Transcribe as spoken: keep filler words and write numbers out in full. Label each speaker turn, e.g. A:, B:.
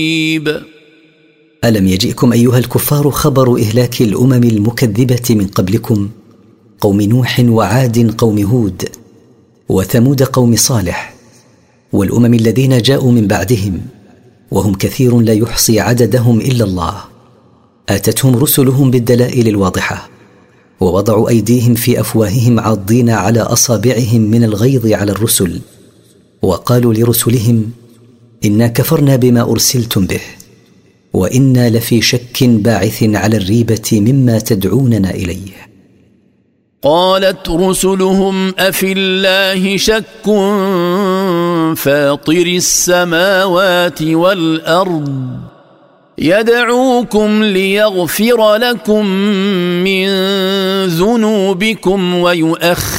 A: ألم يجئكم أيها الكفار خبر إهلاك الأمم المكذبة من قبلكم، قوم نوح وعاد قوم هود وثمود قوم صالح، والأمم الذين جاءوا من بعدهم، وهم كثير لا يحصي عددهم إلا الله. آتتهم رسلهم بالدلائل الواضحة، ووضعوا أيديهم في أفواههم عاضين على أصابعهم من الغيظ على الرسل، وقالوا لرسلهم: إنا كفرنا بما أرسلتم به، وإنا لفي شك باعث على الريبة مما تدعوننا إليه.
B: قالت رسلهم: أفي الله شك فاطر السماوات والأرض يدعوكم ليغفر لكم من ذنوبكم ويؤخركم